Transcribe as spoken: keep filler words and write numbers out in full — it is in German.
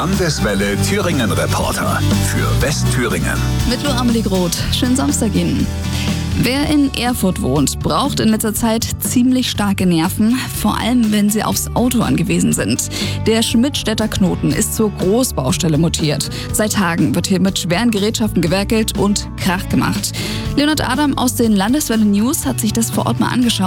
Landeswelle Thüringen Reporter für Westthüringen. Mit Lo Amelie Groth. Schönen Samstag Ihnen. Wer in Erfurt wohnt, braucht in letzter Zeit ziemlich starke Nerven, vor allem wenn sie aufs Auto angewiesen sind. Der Schmidtstädter Knoten ist zur Großbaustelle mutiert. Seit Tagen wird hier mit schweren Gerätschaften gewerkelt und Krach gemacht. Leonhard Adam aus den Landeswelle News hat sich das vor Ort mal angeschaut.